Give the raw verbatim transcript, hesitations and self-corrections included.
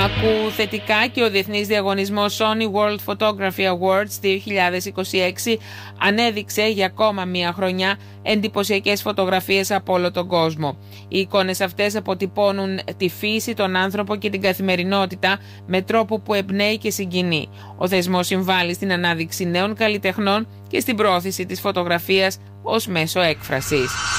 Ακού θετικά και ο διεθνής διαγωνισμός Sony World Photography Awards δύο χιλιάδες είκοσι έξι ανέδειξε για ακόμα μία χρονιά εντυπωσιακές φωτογραφίες από όλο τον κόσμο. Οι εικόνες αυτές αποτυπώνουν τη φύση, τον άνθρωπο και την καθημερινότητα με τρόπο που εμπνέει και συγκινεί. Ο θεσμός συμβάλλει στην ανάδειξη νέων καλλιτεχνών και στην προώθηση της φωτογραφίας ως μέσο έκφρασης.